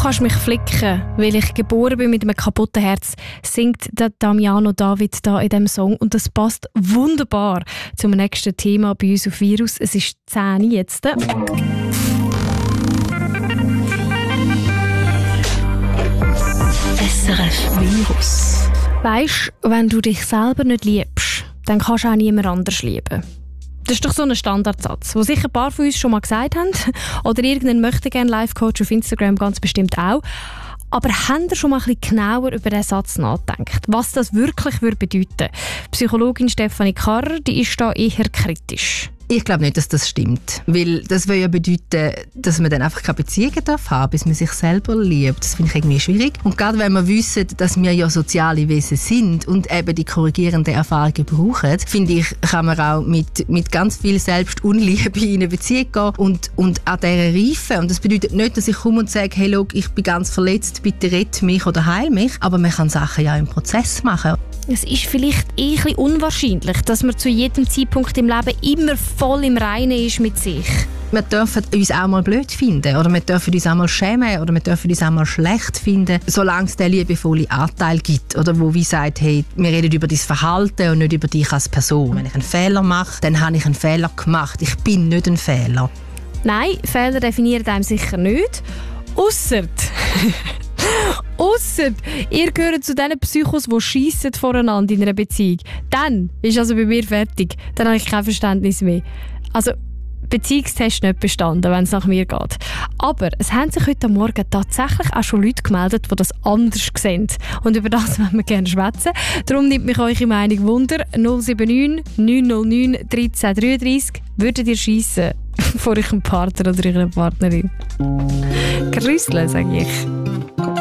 kannst mich flicken, weil ich geboren bin mit einem kaputten Herz, singt der Damiano David da in diesem Song. Und das passt wunderbar zum nächsten Thema bei uns auf Virus. Es ist 10 jetzt. SRF Virus. Weisst, wenn du dich selber nicht liebst, dann kannst du auch niemand anders lieben. Das ist doch so ein Standardsatz, den sicher ein paar von uns schon mal gesagt haben. Oder irgendein Möchtegern-Life-Coach auf Instagram ganz bestimmt auch. Aber habt ihr schon mal ein bisschen genauer über diesen Satz nachgedacht? Was das wirklich bedeuten würde? Psychologin Stefanie Karrer, die ist da eher kritisch. Ich glaube nicht, dass das stimmt. Weil das würde ja bedeuten, dass man dann einfach keine Beziehungen haben darf, bis man sich selber liebt. Das finde ich irgendwie schwierig. Und gerade wenn wir wissen, dass wir ja soziale Wesen sind und eben die korrigierenden Erfahrungen brauchen, finde ich, kann man auch mit ganz viel Selbstunliebe in eine Beziehung gehen und an dieser reifen. Und das bedeutet nicht, dass ich komme und sage, hey, look, ich bin ganz verletzt, bitte rette mich oder heil mich. Aber man kann Sachen ja im Prozess machen. Es ist vielleicht ein bisschen unwahrscheinlich, dass man zu jedem Zeitpunkt im Leben immer voll im Reinen ist mit sich. Wir dürfen uns auch mal blöd finden oder wir dürfen uns auch mal schämen oder wir dürfen uns auch mal schlecht finden, solange es den liebevollen Anteil gibt oder wo wie sagt, hey, wir reden über dein Verhalten und nicht über dich als Person. Wenn ich einen Fehler mache, dann habe ich einen Fehler gemacht. Ich bin nicht ein Fehler. Nein, Fehler definieren einem sicher nicht. Ausser ihr gehört zu den Psychos, die schiessen voreinander in einer Beziehung. Dann ist also bei mir fertig. Dann habe ich kein Verständnis mehr. Also, Beziehungstest nicht bestanden, wenn es nach mir geht. Aber es haben sich heute Morgen tatsächlich auch schon Leute gemeldet, die das anders sehen. Und über das wollen wir gerne schwätzen. Darum nimmt mich eure Meinung Wunder. 079 909 1333. Würdet ihr schiessen vor eurem Partner oder eurer Partnerin? Grüßle, sage ich.